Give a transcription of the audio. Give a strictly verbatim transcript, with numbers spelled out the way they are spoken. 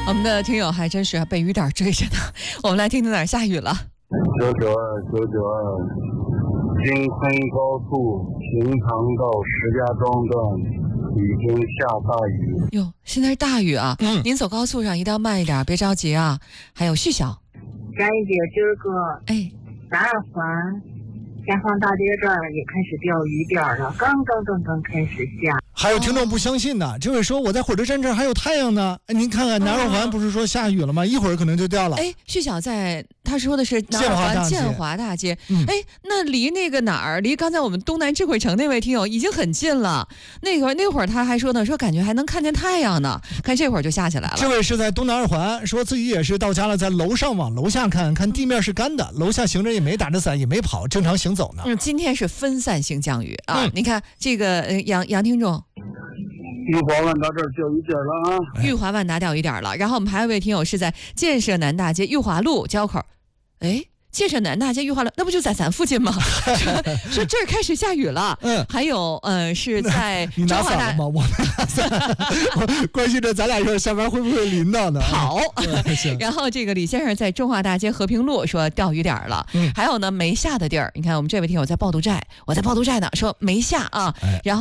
我们的听友还真是被雨点追着呢。我们来听听哪儿下雨了。 九九二九九二，京昆高速平塘到石家庄段已经下大雨。 哟，现在是大雨啊！嗯，您走高速上一定要慢一点，别着急啊。还有旭晓， 佳怡姐，今儿个哎， 南二环前方大街这儿也开始掉雨点了，刚刚刚刚开始下。 还有听众不相信呢，这位说我在火车站这儿还有太阳呢。哎，您看看南二环不是说下雨了吗？一会儿可能就掉了。 哎，旭晓在他说的是南二环建华大街。 嗯， 哎，那离那个哪儿？离刚才我们东南智慧城那位听友已经很近了。那个那会儿他还说呢，说感觉还能看见太阳呢。看这会儿就下起来了。 这位是在东南二环，说自己也是到家了，在楼上往楼下看看地面是干的，楼下行人也没打着伞，也没跑，正常行走呢。 嗯，今天是分散性降雨啊。 嗯， 你看这个呃杨杨听众。 玉华万达这儿掉雨点了啊！ 玉华万达掉雨点了，然后我们还有一位听友是在建设南大街裕华路交口，哎，建设南大街裕华路，那不就在咱附近吗？说, 说这儿开始下雨了。嗯，还有呃是在中华大， 你拿伞了吗？我拿伞，关系着咱俩一会儿下班会不会淋到呢？ 好，然后这个李先生在中华大街和平路说掉雨点了。嗯，还有呢没下的地儿，你看我们这位听友在趵突寨，我在趵突寨呢，说没下啊，然后。